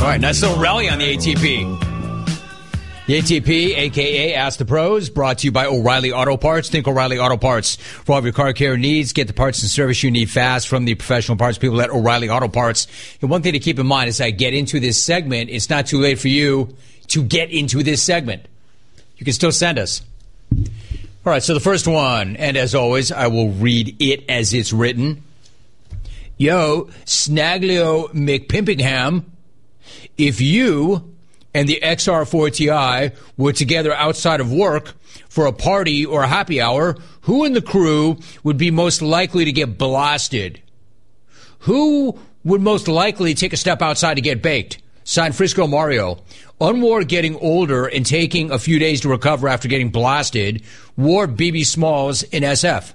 All right, nice little rally on the ATP. The ATP, a.k.a. Ask the Pros, brought to you by O'Reilly Auto Parts. Think O'Reilly Auto Parts for all of your car care needs. Get the parts and service you need fast from the professional parts people at O'Reilly Auto Parts. And one thing to keep in mind as I get into this segment, it's not too late for you to get into this segment. You can still send us. All right, so the first one, and as always, I will read it as it's written. Yo, Snaglio McPimpingham, if you and the XR4 Ti were together outside of work for a party or a happy hour, who in the crew would be most likely to get blasted? Who would most likely take a step outside to get baked? Signed, Frisco Mario. Unwar getting older and taking a few days to recover after getting blasted. War BB Smalls in SF.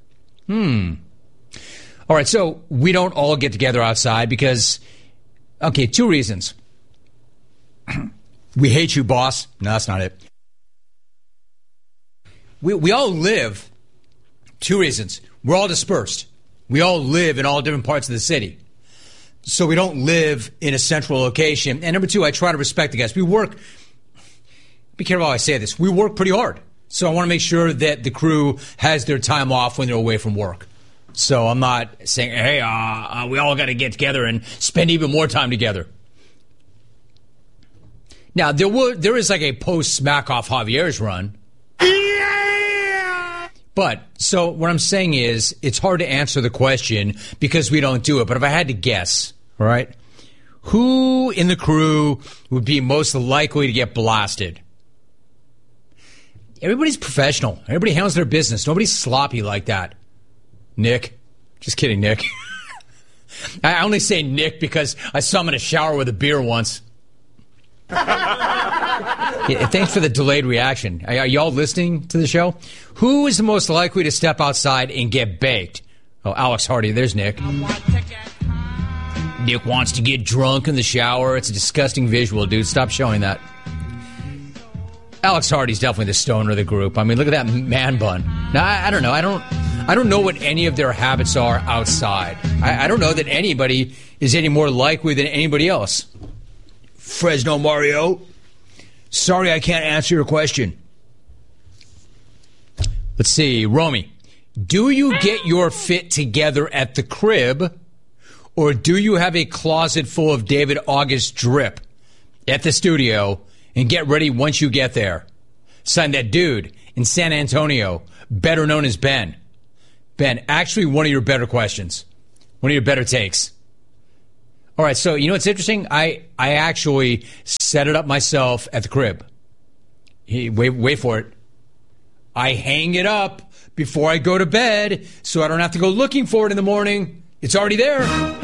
All right, so we don't all get together outside because, okay, two reasons. We hate you, boss. No, that's not it. We all live, two reasons. We're all dispersed. We all live in all different parts of the city. So we don't live in a central location. And number two, I try to respect the guys. We work, be careful how I say this, we work pretty hard. So I want to make sure that the crew has their time off when they're away from work. So I'm not saying, hey, we all got to get together and spend even more time together. Now, there is like a post-smack off Javier's run. Yeah! But, so what I'm saying is, it's hard to answer the question because we don't do it. But if I had to guess, all right, who in the crew would be most likely to get blasted? Everybody's professional. Everybody handles their business. Nobody's sloppy like that. Nick. Just kidding, Nick. I only say Nick because I saw him in a shower with a beer once. Yeah, thanks for the delayed reaction. Are y'all listening to the show? Who is the most likely to step outside and get baked? Oh, Alex Hardy. There's Nick. Nick wants to get drunk in the shower. It's a disgusting visual, dude. Stop showing that. Alex Hardy's definitely the stoner of the group. I mean, look at that man bun. Now, I don't know. I don't know what any of their habits are outside. I don't know that anybody is any more likely than anybody else. Fresno Mario, sorry I can't answer your question. Let's see, Romy, do you get your fit together at the crib, or do you have a closet full of David August drip at the studio and get ready once you get there? Signed, that dude in San Antonio, better known as Ben. Ben, actually one of your better questions, one of your better takes. All right, so you know what's interesting? I actually set it up myself at the crib. Wait for it. I hang it up before I go to bed so I don't have to go looking for it in the morning. It's already there.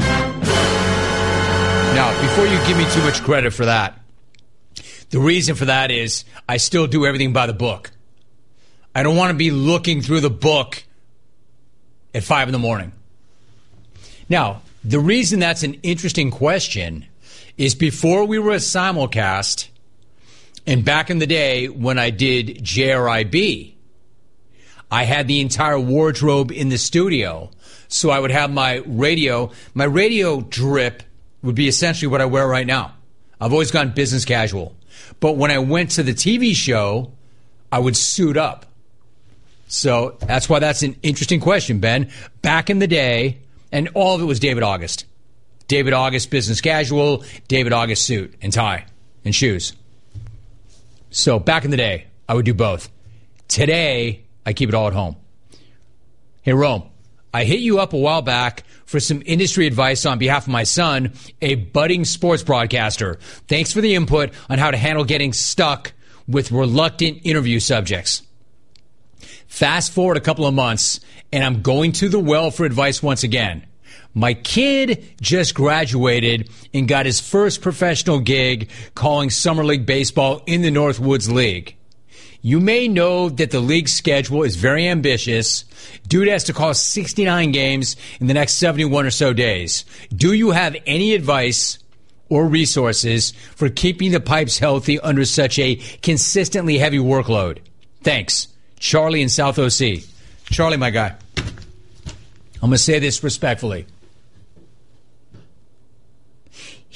Now, before you give me too much credit for that, the reason for that is I still do everything by the book. I don't want to be looking through the book at 5 in the morning. Now, the reason that's an interesting question is before we were a simulcast, and back in the day when I did JRIB, I had the entire wardrobe in the studio. So I would have my radio drip would be essentially what I wear right now. I've always gone business casual. But when I went to the TV show, I would suit up. So that's why that's an interesting question, Ben. Back in the day, and all of it was David August. David August business casual, David August suit and tie and shoes. So back in the day, I would do both. Today, I keep it all at home. Hey, Rome, I hit you up a while back for some industry advice on behalf of my son, a budding sports broadcaster. Thanks for the input on how to handle getting stuck with reluctant interview subjects. Fast forward a couple of months, and I'm going to the well for advice once again. My kid just graduated and got his first professional gig calling Summer League Baseball in the Northwoods League. You may know that the league schedule is very ambitious. Dude has to call 69 games in the next 71 or so days. Do you have any advice or resources for keeping the pipes healthy under such a consistently heavy workload? Thanks. Charlie in South OC. Charlie, my guy, I'm going to say this respectfully.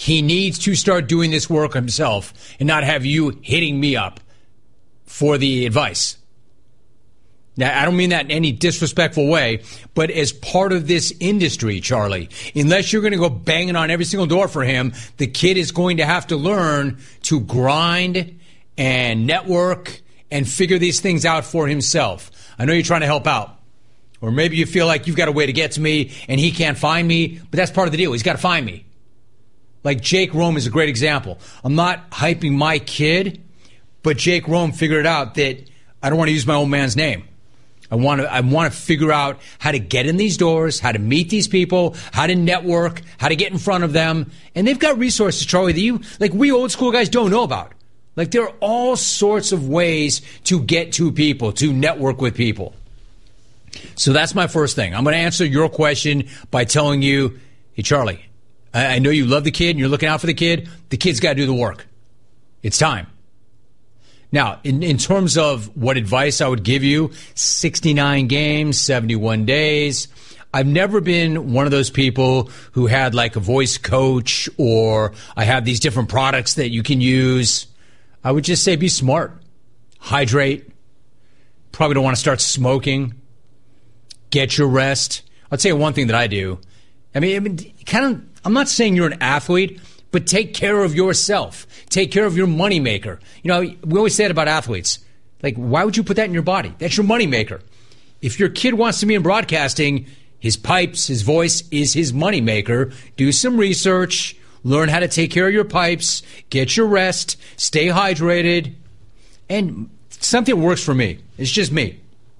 He needs to start doing this work himself and not have you hitting me up for the advice. Now, I don't mean that in any disrespectful way, but as part of this industry, Charlie, unless you're going to go banging on every single door for him, the kid is going to have to learn to grind and network and figure these things out for himself. I know you're trying to help out. Or maybe you feel like you've got a way to get to me and he can't find me, but that's part of the deal. He's got to find me. Like Jake Rome is a great example. I'm not hyping my kid, but Jake Rome figured out that I don't want to use my old man's name. I want to figure out how to get in these doors, how to meet these people, how to network, how to get in front of them. And they've got resources, Charlie, that we old school guys don't know about. Like there are all sorts of ways to get to people, to network with people. So that's my first thing. I'm going to answer your question by telling you, hey, Charlie, I know you love the kid and you're looking out for the kid. The kid's got to do the work. It's time. Now, in terms of what advice I would give you, 69 games, 71 days. I've never been one of those people who had like a voice coach or I have these different products that you can use. I would just say be smart. Hydrate. Probably don't want to start smoking. Get your rest. I'll tell you one thing that I do. I mean, I'm not saying you're an athlete, but take care of yourself. Take care of your moneymaker. You know, we always say it about athletes. Like, why would you put that in your body? That's your moneymaker. If your kid wants to be in broadcasting, his pipes, his voice is his moneymaker. Do some research. Learn how to take care of your pipes. Get your rest. Stay hydrated. And something works for me. It's just me.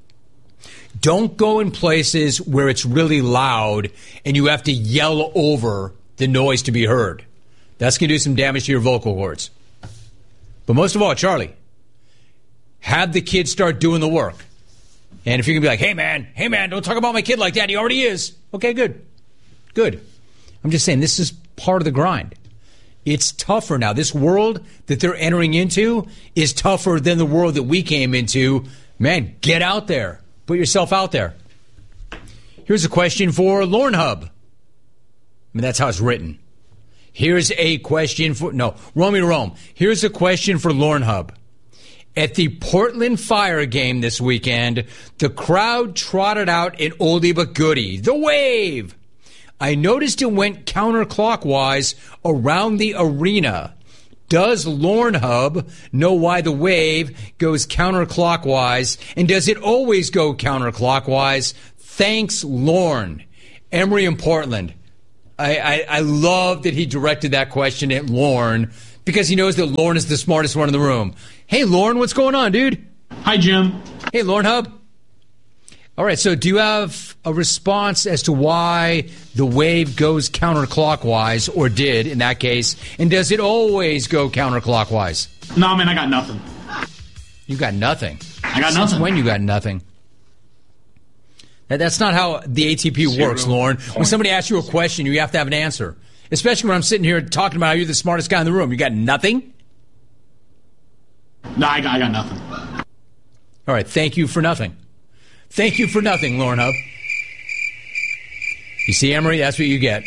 Don't go in places where it's really loud and you have to yell over the noise to be heard. That's going to do some damage to your vocal cords. But most of all, Charlie, have the kid start doing the work. And if you can be like, hey, man, don't talk about my kid like that. He already is. Okay, good. I'm just saying this is part of the grind. It's tougher now. This world that they're entering into is tougher than the world that we came into. Man, get out there. Put yourself out there. Here's a question for Lorne Hub. I mean, that's how it's written. Here's a question for... No, Romy to Rome. Here's a question for Lorne Hub. At the Portland Fire game this weekend, the crowd trotted out an oldie but goodie, The Wave. I noticed it went counterclockwise around the arena. Does Lorne Hub know why The Wave goes counterclockwise? And does it always go counterclockwise? Thanks, Lorne. Emery in Portland. I love that he directed that question at Lorne because he knows that Lorne is the smartest one in the room. Hey, Lorne, what's going on, dude? Hi, Jim. Hey, Lorne Hub. All right, so do you have a response as to why The Wave goes counterclockwise, or did in that case, and does it always go counterclockwise? No, man, I got nothing. You got nothing? I got nothing. Since when you got nothing? That's not how the ATP works, Lorne. When somebody asks you a question, you have to have an answer. Especially when I'm sitting here talking about how you're the smartest guy in the room. You got nothing? No, I got nothing. All right, thank you for nothing. Thank you for nothing, Lorne Hub. You see, Emery, that's what you get.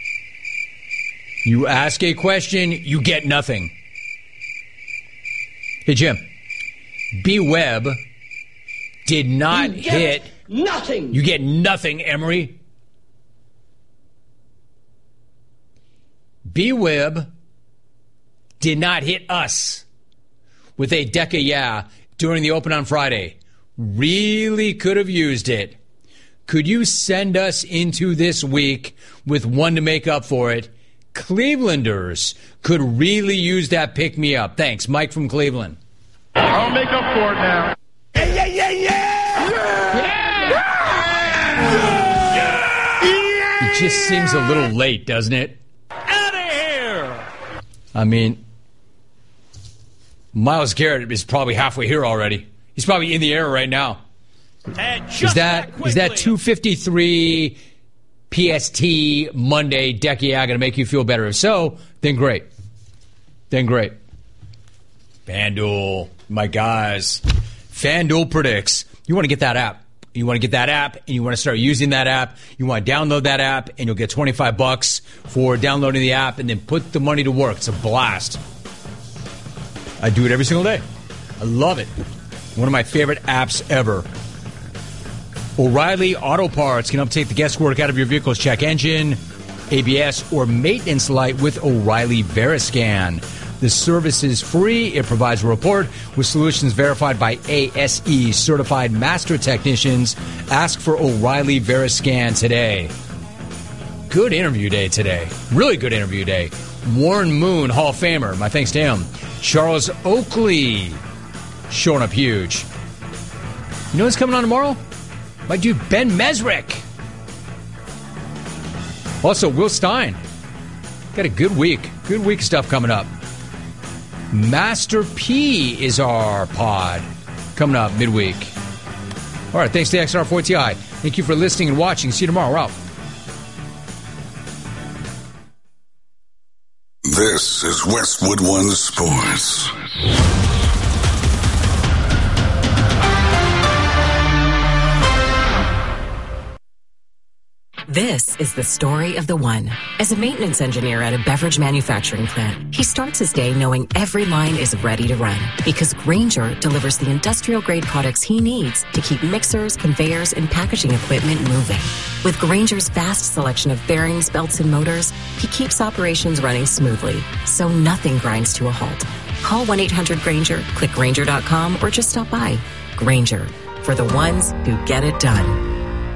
You ask a question, you get nothing. Hey, Jim. B. Webb did not hit... Nothing. You get nothing, Emery. B. Webb did not hit us with a deca yeah during the Open on Friday. Really could have used it. Could you send us into this week with one to make up for it? Clevelanders could really use that pick-me-up. Thanks, Mike from Cleveland. I'll make up for it now. It just seems a little late, doesn't it? Out of here! I mean, Myles Garrett is probably halfway here already. He's probably in the air right now. Is that 2:53 PST Monday Decky going to make you feel better? If so, then great. FanDuel, my guys. FanDuel predicts. You want to get that app. You want to get that app, and you want to start using that app. You want to download that app, and you'll get $25 for downloading the app, and then put the money to work. It's a blast. I do it every single day. I love it. One of my favorite apps ever. O'Reilly Auto Parts can uptake the guesswork out of your vehicle's check engine, ABS, or maintenance light with O'Reilly Veriscan. The service is free. It provides a report with solutions verified by ASE, certified master technicians. Ask for O'Reilly Veriscan today. Good interview day today. Really good interview day. Warren Moon, Hall of Famer. My thanks to him. Charles Oakley, showing up huge. You know what's coming on tomorrow? My dude Ben Mesrick. Also, Will Stein. Got a good week. Good week of stuff coming up. Master P is our pod coming up midweek. All right, thanks to XR4TI. Thank you for listening and watching. See you tomorrow. We're out. This is Westwood One Sports. This is the story of the one. As a maintenance engineer at a beverage manufacturing plant, he starts his day knowing every line is ready to run because Grainger delivers the industrial-grade products he needs to keep mixers, conveyors, and packaging equipment moving. With Grainger's vast selection of bearings, belts, and motors, he keeps operations running smoothly, so nothing grinds to a halt. Call 1-800-GRAINGER, click Grainger.com, or just stop by. Grainger, for the ones who get it done.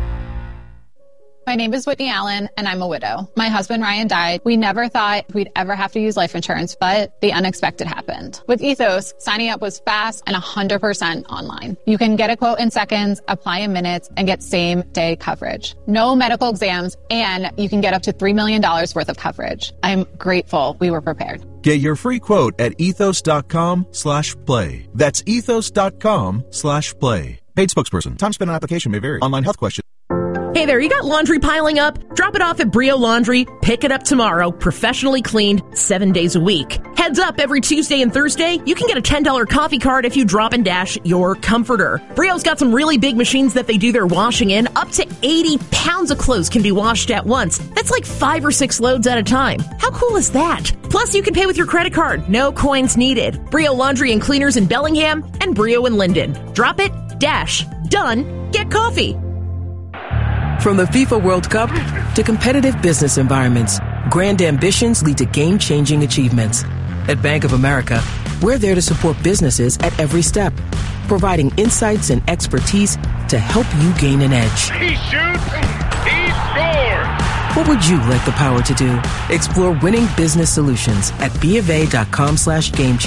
My name is Whitney Allen, and I'm a widow. My husband, Ryan, died. We never thought we'd ever have to use life insurance, but the unexpected happened. With Ethos, signing up was fast and 100% online. You can get a quote in seconds, apply in minutes, and get same-day coverage. No medical exams, and you can get up to $3 million worth of coverage. I'm grateful we were prepared. Get your free quote at ethos.com/play. That's ethos.com/play. Paid spokesperson. Time spent on application may vary. Online health question. Hey there, you got laundry piling up? Drop it off at Brio Laundry. Pick it up tomorrow, professionally cleaned, 7 days a week. Heads up, every Tuesday and Thursday, you can get a $10 coffee card if you drop and dash your comforter. Brio's got some really big machines that they do their washing in. Up to 80 pounds of clothes can be washed at once. That's like 5 or 6 loads at a time. How cool is that? Plus, you can pay with your credit card. No coins needed. Brio Laundry and Cleaners in Bellingham and Brio in Linden. Drop it, dash, done, get coffee. From the FIFA World Cup to competitive business environments, grand ambitions lead to game-changing achievements. At Bank of America, we're there to support businesses at every step, providing insights and expertise to help you gain an edge. He shoots, he scores! What would you like the power to do? Explore winning business solutions at BofA.com/gamechanger.